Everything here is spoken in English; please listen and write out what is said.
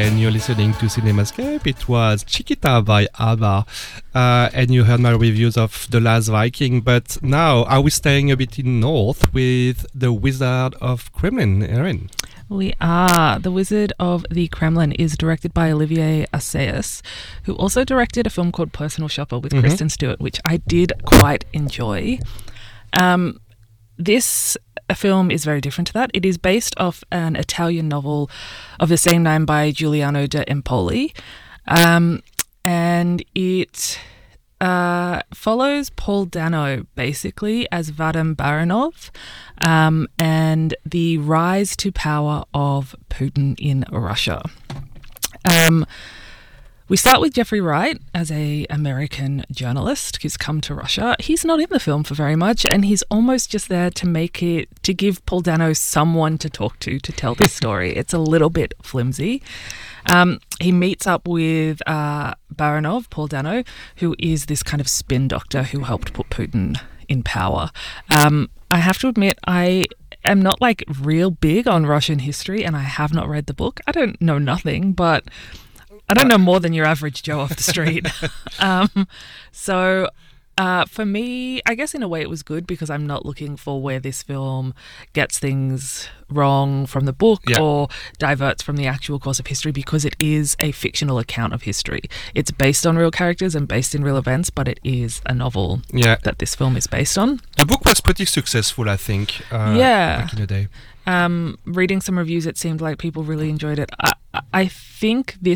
and you're listening to Cinemascape. It was Chiquita by ABBA, and you heard my reviews of The Last Viking. But now, are we staying a bit in north with The Wizard of Kremlin, Erin? We are. The Wizard of the Kremlin is directed by Olivier Assayas, who also directed a film called Personal Shopper with Kristen Stewart, which I did quite enjoy. This film is very different to that. It is based off an Italian novel of the same name by Giuliano de Empoli, and it follows Paul Dano basically as Vadim Baranov, and the rise to power of Putin in Russia. We start with Jeffrey Wright as an American journalist who's come to Russia. He's not in the film for very much, and he's almost just there to give Paul Dano someone to talk to tell this story. It's a little bit flimsy. He meets up with Baranov, Paul Dano, who is this kind of spin doctor who helped put Putin in power. I have to admit, I am not like real big on Russian history, and I have not read the book. I don't know nothing, but I don't know more than your average Joe off the street. So for me, I guess in a way it was good because I'm not looking for where this film gets things wrong from the book or diverts from the actual course of history, because it is a fictional account of history. It's based on real characters and based in real events, but it is a novel that this film is based on. The book was pretty successful, I think, back in the day. Reading some reviews, it seemed like people really enjoyed it. I think this